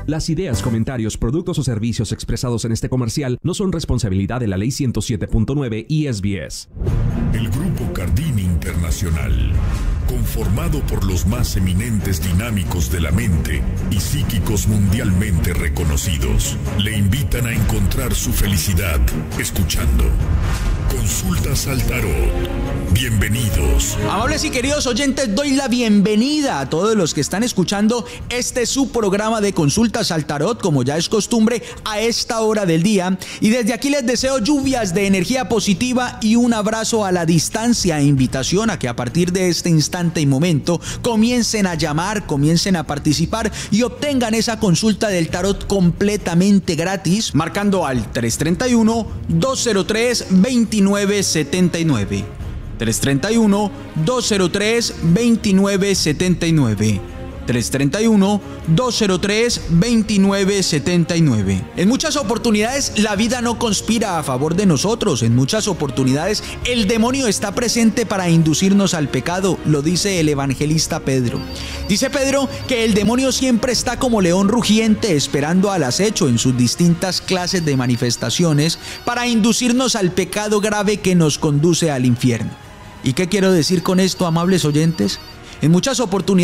Las ideas, comentarios, productos o servicios expresados en este comercial no son responsabilidad de la Ley 107.9 y SBS. El Grupo Cardini Internacional, conformado por los más eminentes dinámicos de la mente y psíquicos mundialmente reconocidos, le invitan a encontrar su felicidad escuchando Consultas al Tarot. Bienvenidos. Amables y queridos oyentes, doy la bienvenida a todos los que están escuchando este su programa de Consultas al Tarot, como ya es costumbre a esta hora del día. Y desde aquí les deseo lluvias de energía positiva y un abrazo a la distancia e invitación a que a partir de este instante y momento comiencen a llamar, comiencen a participar y obtengan esa consulta del tarot completamente gratis, marcando al 331-203-2979. 331-203-2979. 331-203-2979. En muchas oportunidades la vida no conspira a favor de nosotros. En muchas oportunidades el demonio está presente para inducirnos al pecado, lo dice el evangelista Pedro. Dice Pedro que el demonio siempre está como león rugiente esperando al acecho en sus distintas clases de manifestaciones para inducirnos al pecado grave que nos conduce al infierno. ¿Y qué quiero decir con esto, amables oyentes? En muchas oportunidades